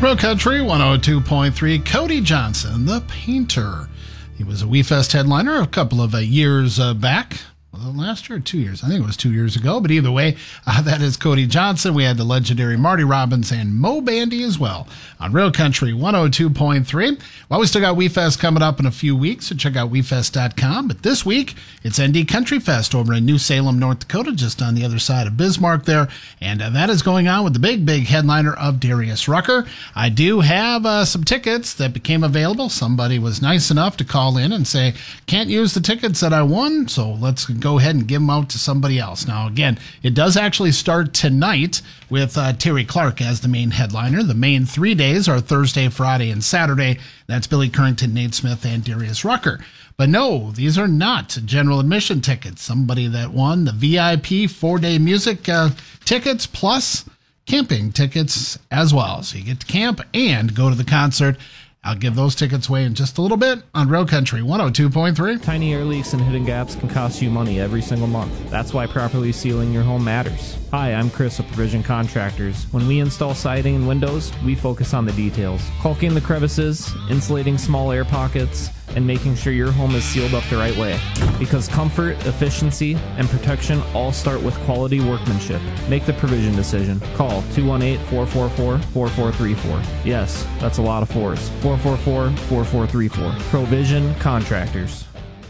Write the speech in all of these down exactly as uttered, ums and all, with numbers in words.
Real Country one oh two point three, Cody Johnson, the painter. He was a WeFest headliner a couple of uh, years uh, back. Was it last year or two years? I think it was two years ago. But either way, uh, that is Cody Johnson. We had the legendary Marty Robbins and Mo Bandy as well on Real Country one oh two point three. Well, we still got WeFest coming up in a few weeks, so check out we fest dot com. But this week, it's N D Country Fest over in New Salem, North Dakota, just on the other side of Bismarck there. And uh, that is going on with the big, big headliner of Darius Rucker. I do have uh, some tickets that became available. Somebody was nice enough to call in and say, can't use the tickets that I won, so let's go ahead and give them out to somebody else. Now, again, it does actually start tonight with uh, Terry Clark as the main headliner. The main three days are Thursday, Friday, and Saturday. That's Billy Currington, Nate Smith, and Darius Rucker. But no, these are not general admission tickets. Somebody that won the V I P four-day music uh, tickets plus camping tickets as well. So you get to camp and go to the concert. I'll give those tickets away in just a little bit on Real Country one oh two point three. Tiny air leaks and hidden gaps can cost you money every single month. That's why properly sealing your home matters. Hi, I'm Chris of Provision Contractors. When we install siding and windows, we focus on the details. Caulking the crevices, insulating small air pockets, and making sure your home is sealed up the right way. Because comfort, efficiency, and protection all start with quality workmanship. Make the Provision decision. Call two one eight, four four four, four four three four. Yes, that's a lot of fours. four four four, four four three four. Provision Contractors.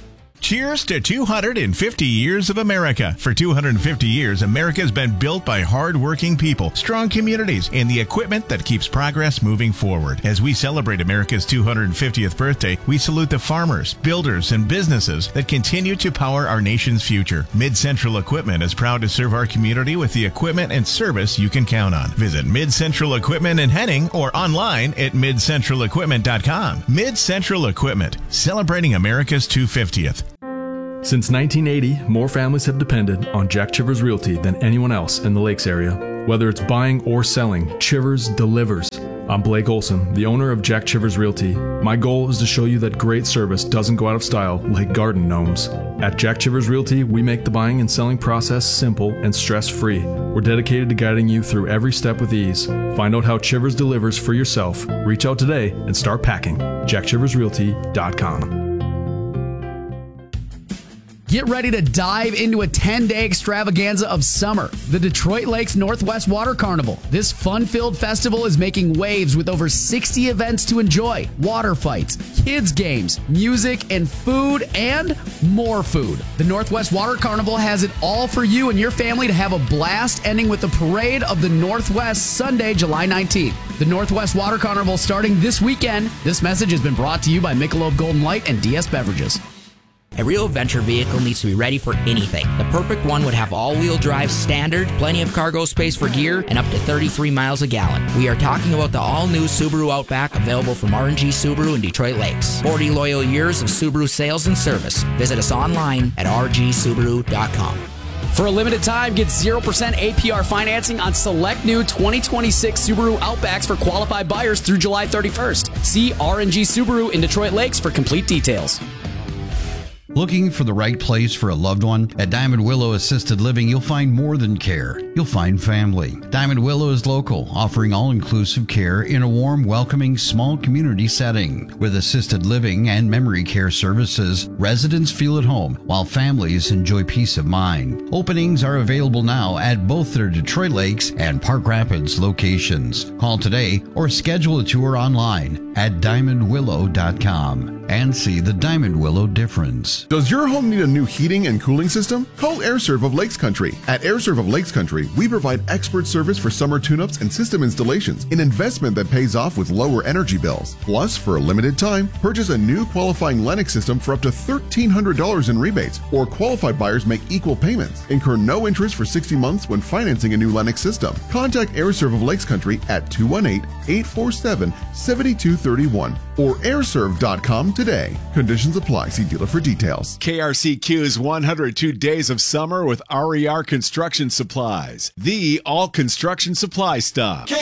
Cheers to two hundred fifty years of America. For two hundred fifty years, America has been built by hard-working people, strong communities, and the equipment that keeps progress moving forward. As we celebrate America's two hundred fiftieth birthday, we salute the farmers, builders, and businesses that continue to power our nation's future. Mid-Central Equipment is proud to serve our community with the equipment and service you can count on. Visit Mid-Central Equipment in Henning or online at mid central equipment dot com. Mid-Central Equipment, celebrating America's two hundred fiftieth. Since nineteen eighty, more families have depended on Jack Chivers Realty than anyone else in the Lakes area. Whether it's buying or selling, Chivers delivers. I'm Blake Olson, the owner of Jack Chivers Realty. My goal is to show you that great service doesn't go out of style like garden gnomes. At Jack Chivers Realty, we make the buying and selling process simple and stress-free. We're dedicated to guiding you through every step with ease. Find out how Chivers delivers for yourself. Reach out today and start packing. jack chivers realty dot com. Get ready to dive into a ten-day extravaganza of summer, the Detroit Lakes Northwest Water Carnival. This fun-filled festival is making waves with over sixty events to enjoy, water fights, kids games, music, and food, and more food. The Northwest Water Carnival has it all for you and your family to have a blast, ending with the Parade of the Northwest Sunday, July nineteenth. The Northwest Water Carnival starting this weekend. This message has been brought to you by Michelob Golden Light and D S Beverages. A real adventure vehicle needs to be ready for anything. The perfect one would have all-wheel drive standard, plenty of cargo space for gear, and up to thirty-three miles a gallon. We are talking about the all-new Subaru Outback, available from R and G Subaru in Detroit Lakes. forty loyal years of Subaru sales and service. Visit us online at r g subaru dot com. For a limited time, get zero percent A P R financing on select new twenty twenty-six Subaru Outbacks for qualified buyers through July thirty-first. See R and G Subaru in Detroit Lakes for complete details. Looking for the right place for a loved one? At Diamond Willow Assisted Living, you'll find more than care. You'll find family. Diamond Willow is local, offering all-inclusive care in a warm, welcoming, small community setting. With assisted living and memory care services, residents feel at home, while families enjoy peace of mind. Openings are available now at both their Detroit Lakes and Park Rapids locations. Call today or schedule a tour online at diamond willow dot com and see the Diamond Willow difference. Does your home need a new heating and cooling system? Call AirServe of Lakes Country. At AirServe of Lakes Country, we provide expert service for summer tune-ups and system installations, an investment that pays off with lower energy bills. Plus, for a limited time, purchase a new qualifying Lennox system for up to thirteen hundred dollars in rebates, or qualified buyers make equal payments. Incur no interest for sixty months when financing a new Lennox system. Contact AirServe of Lakes Country at two one eight, eight four seven, seven two three one or air serve dot com today. Conditions apply. See dealer for details. K R C Q's one hundred two Days of Summer with R E R Construction Supplies, the all construction supply stop.